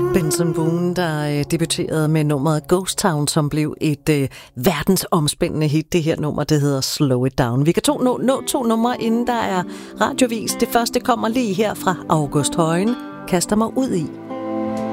Benson Boone, der debuterede med nummeret Ghost Town, som blev et verdensomspændende hit. Det her nummer, det hedder Slow It Down. Vi kan nå to numre, inden der er radiovis. Det første kommer lige her fra August Højen. Kaster mig ud i.